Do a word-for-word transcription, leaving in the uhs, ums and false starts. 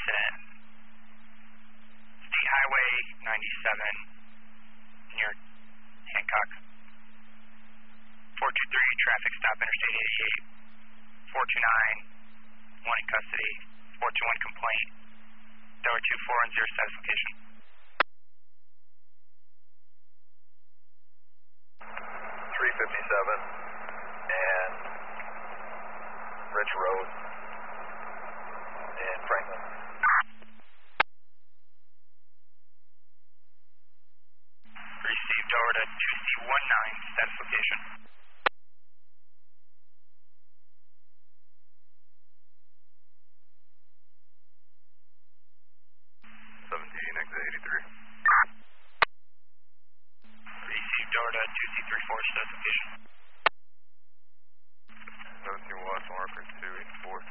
incident. State Highway ninety-seven near Hancock. four two three, traffic stop, Interstate eighty-eight. four two nine, one in custody. four two one, complaint. Tower two four and zero status location. three fifty-seven and Rich Road in Franklin. Received over to two C nineteen, status location. seventeen, exit eighty-three. Received over to two C thirty-four, status location. seventeen West, Marker two eighty-four.